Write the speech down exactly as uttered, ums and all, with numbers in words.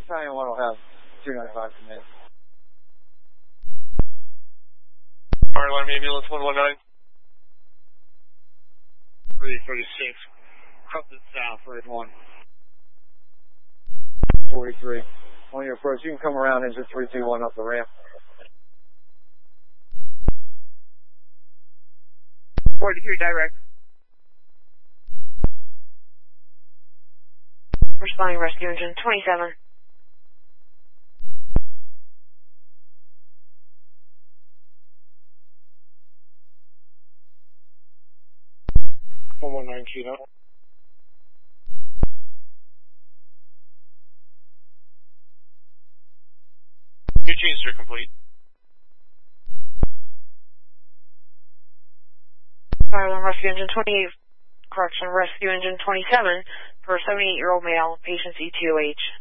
Battalion one will have two ninety-five come in. Fire alarm ambulance one one nine. three thirty-six. Crossing south, Red one. forty-three. On your approach, you can come around engine three two one up the ramp. forty-three direct. Responding rescue engine twenty-seven. one one nine Kilo. New changes are complete. Fire alarm rescue engine twenty-eight. Correction, rescue engine twenty-seven for a seventy-eight-year-old male, patient E T O H.